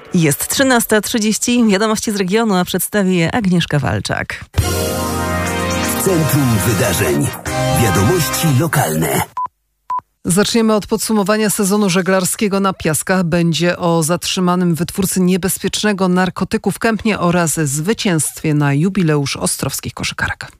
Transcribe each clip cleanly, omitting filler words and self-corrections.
Jest 13:30, wiadomości z regionu, a przedstawi je Agnieszka Walczak. W centrum wydarzeń. Wiadomości lokalne. Zaczniemy od podsumowania sezonu żeglarskiego na Piaskach. Będzie o zatrzymanym wytwórcy niebezpiecznego narkotyku w Kępnie oraz zwycięstwie na jubileusz ostrowskich koszykarek.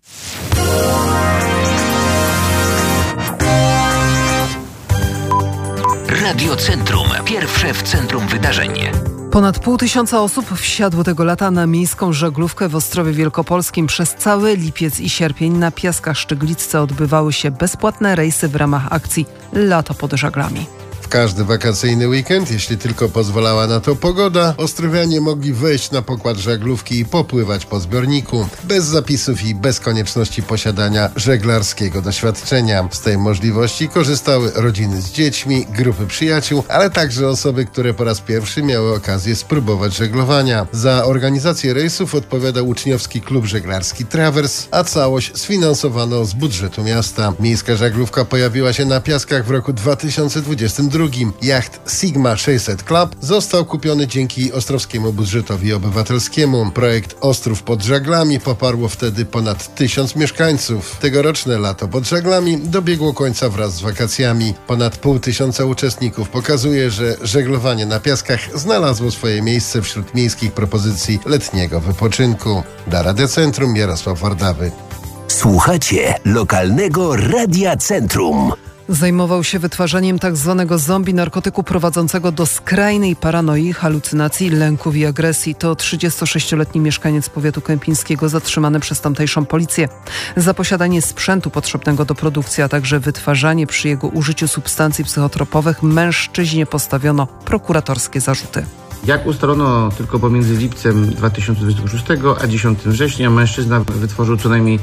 Radio Centrum. Pierwsze w centrum wydarzeń. Ponad 500 osób wsiadło tego lata na miejską żaglówkę w Ostrowie Wielkopolskim. Przez cały lipiec i sierpień na Piaskach Szczyglicce odbywały się bezpłatne rejsy w ramach akcji Lato pod żaglami. W każdy wakacyjny weekend, jeśli tylko pozwalała na to pogoda, ostrowianie mogli wejść na pokład żaglówki i popływać po zbiorniku. Bez zapisów i bez konieczności posiadania żeglarskiego doświadczenia. Z tej możliwości korzystały rodziny z dziećmi, grupy przyjaciół, ale także osoby, które po raz pierwszy miały okazję spróbować żeglowania. Za organizację rejsów odpowiadał uczniowski klub żeglarski Trawers, a całość sfinansowano z budżetu miasta. Miejska żaglówka pojawiła się na Piaskach w roku 2022. Jacht Sigma 600 Club został kupiony dzięki ostrowskiemu budżetowi obywatelskiemu. Projekt Ostrów pod żaglami poparło wtedy ponad 1000 mieszkańców. Tegoroczne Lato pod żaglami dobiegło końca wraz z wakacjami. Ponad 500 uczestników pokazuje, że żeglowanie na Piaskach znalazło swoje miejsce wśród miejskich propozycji letniego wypoczynku. Dla Radia Centrum Jarosław Wardawy. Słuchacie lokalnego Radia Centrum. Zajmował się wytwarzaniem tzw. zombie narkotyku prowadzącego do skrajnej paranoi, halucynacji, lęków i agresji. To 36-letni mieszkaniec powiatu kępińskiego zatrzymany przez tamtejszą policję. Za posiadanie sprzętu potrzebnego do produkcji, a także wytwarzanie przy jego użyciu substancji psychotropowych mężczyźnie postawiono prokuratorskie zarzuty. Jak ustalono, tylko pomiędzy lipcem 2026 a 10 września mężczyzna wytworzył co najmniej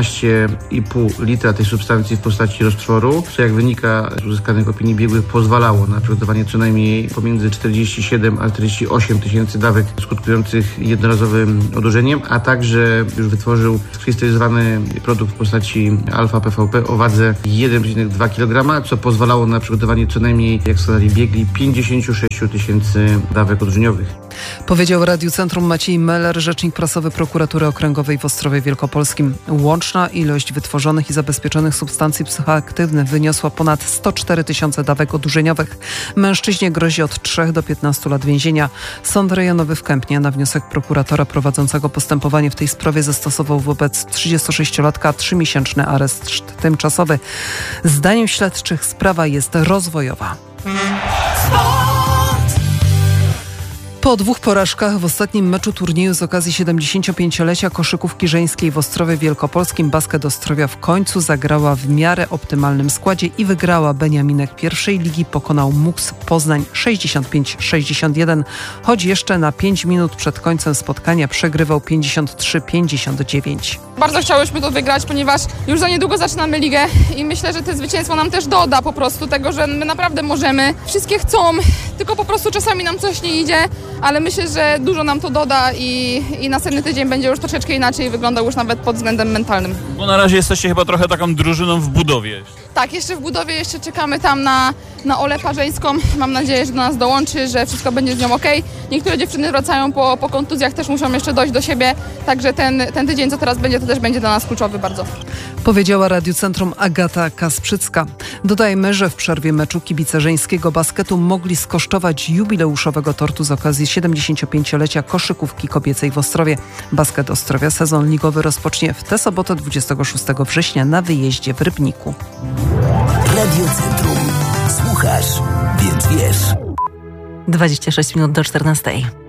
19,5 litra tej substancji w postaci roztworu, co jak wynika z uzyskanych opinii biegłych pozwalało na przygotowanie co najmniej pomiędzy 47 a 48 tysięcy dawek skutkujących jednorazowym odurzeniem, a także już wytworzył skrystalizowany produkt w postaci alfa-PVP o wadze 1,2 kg, co pozwalało na przygotowanie co najmniej, jak wskazali biegli, 56 tysięcy dawek odurzeniowych. Powiedział Radiu Centrum Maciej Meller, rzecznik prasowy Prokuratury Okręgowej w Ostrowie Wielkopolskim. Łączna ilość wytworzonych i zabezpieczonych substancji psychoaktywnych wyniosła ponad 104 tysiące dawek odurzeniowych. Mężczyźnie grozi od 3 do 15 lat więzienia. Sąd rejonowy w Kępnie na wniosek prokuratora prowadzącego postępowanie w tej sprawie zastosował wobec 36-latka 3-miesięczny areszt tymczasowy. Zdaniem śledczych sprawa jest rozwojowa. Po 2 porażkach w ostatnim meczu turnieju z okazji 75-lecia koszykówki żeńskiej w Ostrowie Wielkopolskim Basket Ostrowia w końcu zagrała w miarę optymalnym składzie i wygrała. Beniaminek pierwszej ligi pokonał MUKS Poznań 65-61, choć jeszcze na 5 minut przed końcem spotkania przegrywał 53-59. Bardzo chciałyśmy to wygrać, ponieważ już za niedługo zaczynamy ligę i myślę, że to zwycięstwo nam też doda po prostu tego, że my naprawdę możemy. Wszystkie chcą, tylko po prostu czasami nam coś nie idzie, ale myślę, że dużo nam to doda i następny tydzień będzie już troszeczkę inaczej wyglądał już nawet pod względem mentalnym. Bo na razie jesteście chyba trochę taką drużyną w budowie. Tak, jeszcze w budowie, jeszcze czekamy tam na Olę Parzeńską. Mam nadzieję, że do nas dołączy, że wszystko będzie z nią okej. Niektóre dziewczyny wracają po kontuzjach, też muszą jeszcze dojść do siebie, także ten tydzień, co teraz będzie, to też będzie dla nas kluczowy bardzo. Powiedziała Radiu Centrum Agata Kasprzycka. Dodajmy, że w przerwie meczu kibice żeńskiego basketu mogli skosztować jubileuszowego tortu z okazji 75-lecia koszykówki kobiecej w Ostrowie. Basket Ostrowia sezon ligowy rozpocznie w tę sobotę 26 września na wyjeździe w Rybniku. Radio Centrum. Słuchasz, więc wiesz. 26 minut do 14.